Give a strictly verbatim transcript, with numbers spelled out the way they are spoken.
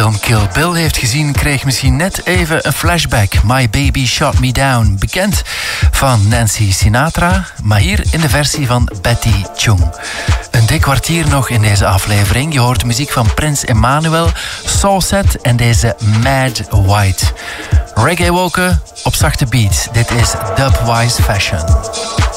film Kill Bill heeft gezien, kreeg misschien net even een flashback. My Baby Shot Me Down, bekend van Nancy Sinatra, maar hier in de versie van Betty Chung. Een dik kwartier nog in deze aflevering. Je hoort de muziek van Prins Emmanuel, Soulset en deze Mad White. Reggae woken op zachte beats. Dit is Dubwise Fashion.